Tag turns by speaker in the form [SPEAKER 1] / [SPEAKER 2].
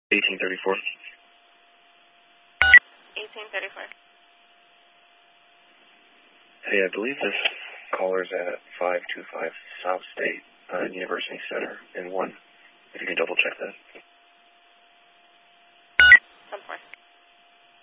[SPEAKER 1] 1834.
[SPEAKER 2] 1834.
[SPEAKER 1] Hey, I believe this caller's at 525 South State University Center in 1. If you can double check that.